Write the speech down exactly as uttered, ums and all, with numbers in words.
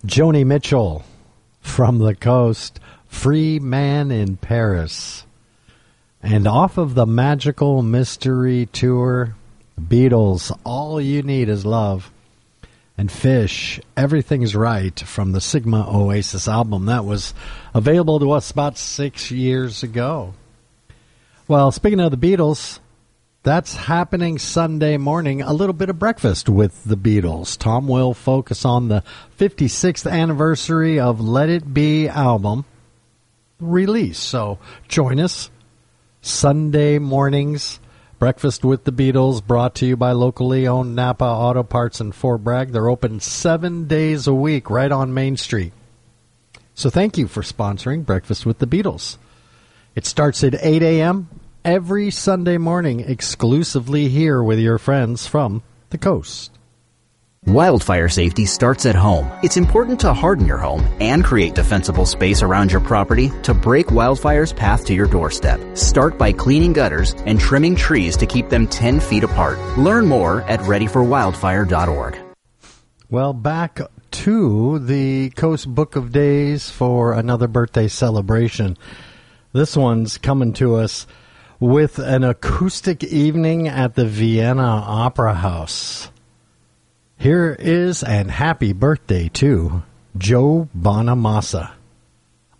Joni Mitchell from the coast, Free Man in Paris. And off of the Magical Mystery Tour, Beatles, All You Need Is Love. And Fish, Everything's Right, from the Sigma Oasis album. That was available to us about six years ago. Well, speaking of the Beatles, that's happening Sunday morning, a little bit of breakfast with the Beatles. Tom will focus on the fifty-sixth anniversary of Let It Be album release. So join us Sunday mornings. Breakfast with the Beatles, brought to you by locally owned Napa Auto Parts in Fort Bragg. They're open seven days a week right on Main Street. So thank you for sponsoring Breakfast with the Beatles. It starts at eight a.m. every Sunday morning, exclusively here with your friends from the coast. Wildfire safety starts at home. It's important to harden your home and create defensible space around your property to break wildfire's path to your doorstep. Start by cleaning gutters and trimming trees to keep them ten feet apart. Learn more at ready for wildfire dot org. Well, back to the Coast Book of Days for another birthday celebration. This one's coming to us with an acoustic evening at the Vienna Opera House. Here is, and happy birthday to, Joe Bonamassa.